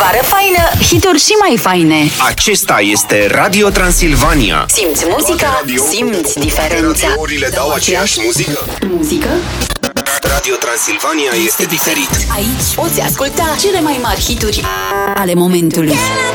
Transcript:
Afară faină, hituri și mai faine. Acesta este Radio Transilvania. Simți muzica, simți diferența. Radiourile dau aceeași muzică. Muzică? Radio Transilvania este diferit. Aici poți asculta cele mai mari hituri ale momentului.